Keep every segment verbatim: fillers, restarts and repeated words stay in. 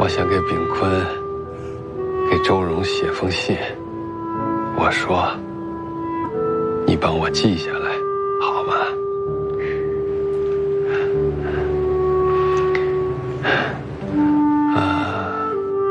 我想给炳坤、给周荣写封信，我说，你帮我记下来，好吗？啊，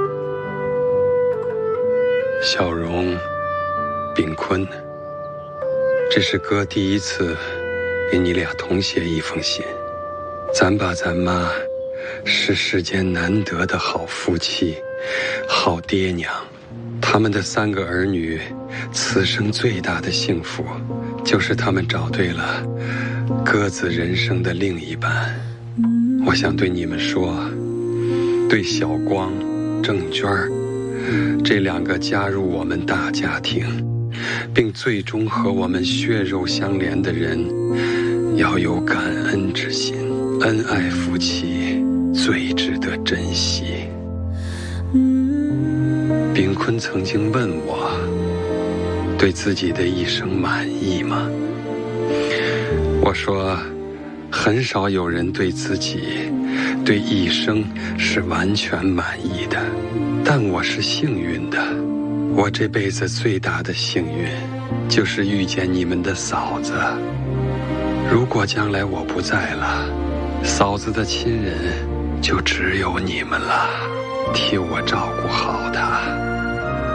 小荣、炳坤，这是哥第一次给你俩同写一封信。咱爸咱妈是世间难得的好夫妻，好爹娘。他们的三个儿女，此生最大的幸福，就是他们找对了各自人生的另一半。我想对你们说，对小光、郑娟儿这两个加入我们大家庭，并最终和我们血肉相连的人，要有感恩之心。恩爱夫妻最值得珍惜。炳坤曾经问我，对自己的一生满意吗？我说，很少有人对自己、对一生是完全满意的，但我是幸运的。我这辈子最大的幸运，就是遇见你们的嫂子。如果将来我不在了，嫂子的亲人就只有你们了，替我照顾好她。